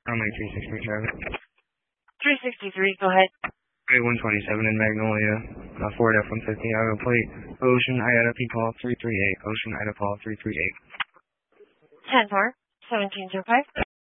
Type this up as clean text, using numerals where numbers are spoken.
I'm like 363 traffic. 363, go ahead. 127 in Magnolia, Ford F-150, Iowa plate, Ocean, Ida, P-Call 338, Ocean, Ida, Paul 338. 10-4, 1705.